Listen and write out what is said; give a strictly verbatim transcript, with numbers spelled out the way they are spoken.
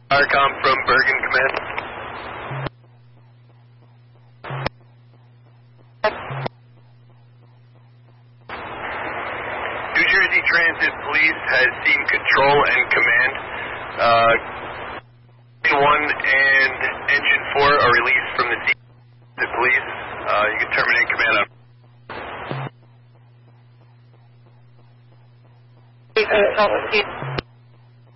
Arcom from Bergen Command. New Jersey Transit Police has seen control and command. Uh, one and engine four are released from the scene. The police, uh, you can terminate command on. Uh,